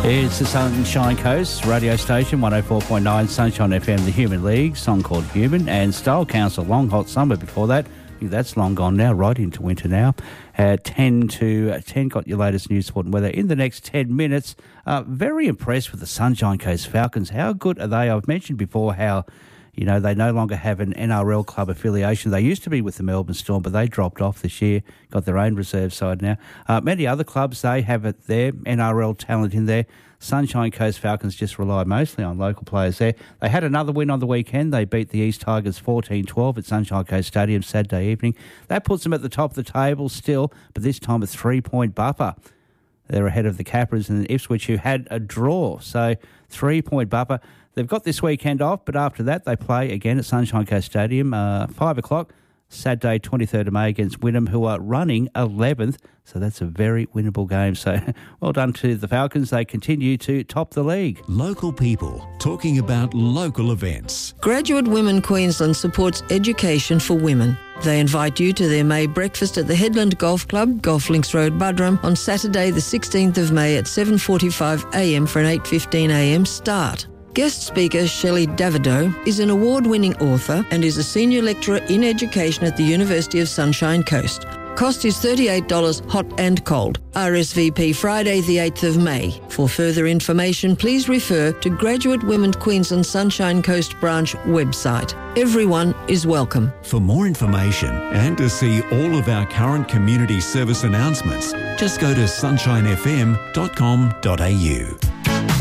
It's the Sunshine Coast radio station, 104.9 Sunshine FM, the Human League, song called Human, and Style Council, Long Hot Summer before that. I think that's long gone now, right into winter now. 10 to 10, got your latest news, sport and weather in the next 10 minutes. Very impressed with the Sunshine Coast Falcons. How good are they? I've mentioned before how, you know, they no longer have an NRL club affiliation. They used to be with the Melbourne Storm, but they dropped off this year, got their own reserve side now. Many other clubs, they have it there, NRL talent in there. Sunshine Coast Falcons just rely mostly on local players there. They had another win on the weekend. They beat the East Tigers 14-12 at Sunshine Coast Stadium Saturday evening. That puts them at the top of the table still, but this time a 3-point buffer. They're ahead of the Capras and Ipswich, who had a draw. So 3-point buffer. They've got this weekend off, but after that they play again at Sunshine Coast Stadium, 5 o'clock, Saturday, 23rd of May against Wynnum, who are running 11th. So that's a very winnable game. So well done to the Falcons. They continue to top the league. Local people talking about local events. Graduate Women Queensland supports education for women. They invite you to their May breakfast at the Headland Golf Club, Golf Links Road, Buderim, on Saturday the 16th of May at 7:45am for an 8:15am start. Guest speaker Shelley Davidow is an award-winning author and is a senior lecturer in education at the University of Sunshine Coast. Cost is $38 hot and cold. RSVP Friday the 8th of May. For further information, please refer to Graduate Women Queensland Sunshine Coast Branch website. Everyone is welcome. For more information and to see all of our current community service announcements, just go to sunshinefm.com.au.